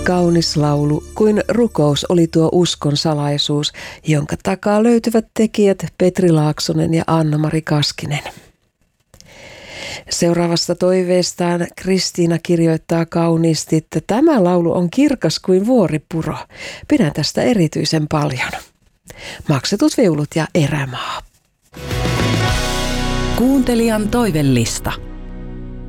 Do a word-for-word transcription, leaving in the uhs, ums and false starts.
kaunis laulu kuin rukous oli tuo uskon salaisuus, jonka takaa löytyvät tekijät Petri Laaksonen ja Anna-Mari Kaskinen. Seuraavasta toiveestaan Kristiina kirjoittaa kauniisti, että tämä laulu on kirkas kuin vuoripuro. Pidän tästä erityisen paljon. Maksetut viulut ja erämaa. Kuuntelijan toivellista.